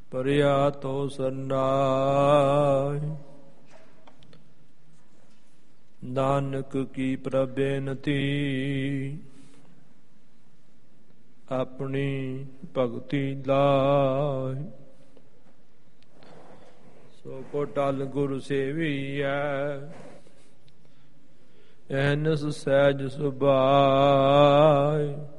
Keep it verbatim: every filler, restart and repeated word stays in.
ਪਰਿਆ ਤੋ ਸਰਨਾਇ। ਨਾਨਕ ਕੀ ਪ੍ਰਬੇਨਤੀ ਆਪਣੀ ਭਗਤੀ ਲਾਇ। ਸੋ ਕੋ ਟਲ ਗੁਰ ਸੇਵੀਐ ਐਨਸ ਸਹਿਜ ਸੁਭਾਇ।